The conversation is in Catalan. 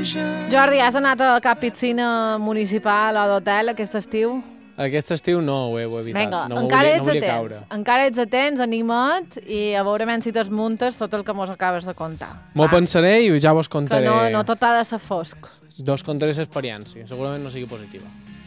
Jordi, has anat a cap piscina municipal o d'hotel aquest estiu? Aquest estiu no, ho he evitat. Vinga, no encara ets volia a caure. temps. Encara ets a temps, anima't i a veure si te'ls muntes tot el que mos acabes de contar. M'ho pensaré i ja vos Que contaré. no tot ha de ser fosc. Contaré l'experiència. Segurament no sigui positiva.